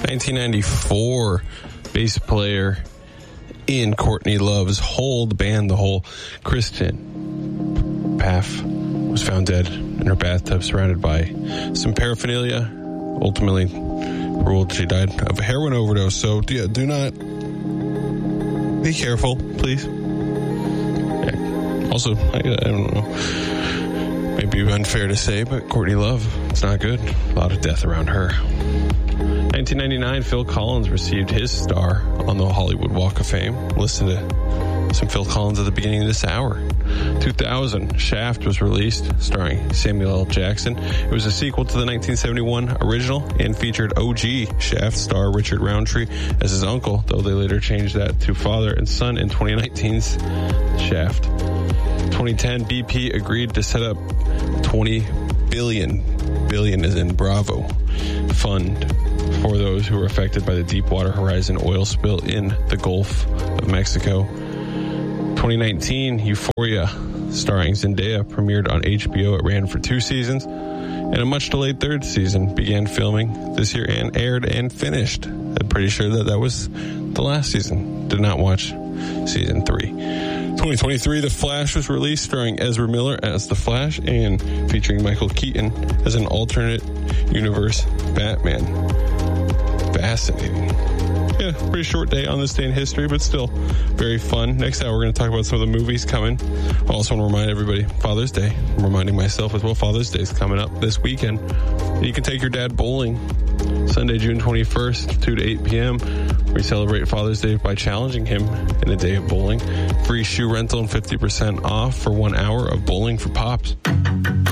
1994, bass player in Courtney Love's Hole, the band The Hole, Kristen Paff was found dead in her bathtub surrounded by some paraphernalia. Ultimately ruled she died of a heroin overdose. So do not, be careful, please. Yeah. Also, I don't know, maybe unfair to say, but Courtney Love, it's not good. A lot of death around her. 1999, Phil Collins received his star on the Hollywood Walk of Fame. Listen to some Phil Collins at the beginning of this hour. 2000, Shaft was released, starring Samuel L. Jackson. It was a sequel to the 1971 original and featured OG Shaft star Richard Roundtree as his uncle, though they later changed that to father and son in 2019's Shaft. 2010, BP agreed to set up $20 billion is in Bravo fund for those who were affected by the Deepwater Horizon oil spill in the Gulf of Mexico. 2019, Euphoria, starring Zendaya, premiered on HBO. It ran for 2 seasons, and a much-delayed 3rd season began filming this year and aired and finished. I'm pretty sure that was the last season. Did not watch season 3. 2023, The Flash was released, starring Ezra Miller as The Flash and featuring Michael Keaton as an alternate universe Batman. Fascinating. Yeah, pretty short day on this day in history, but still very fun. Next hour, we're going to talk about some of the movies coming. I also want to remind everybody, Father's Day. I'm reminding myself as well, Father's Day is coming up this weekend. You can take your dad bowling Sunday, June 21st, 2 to 8 p.m. We celebrate Father's Day by challenging him in a day of bowling. Free shoe rental and 50% off for 1 hour of bowling for Pops.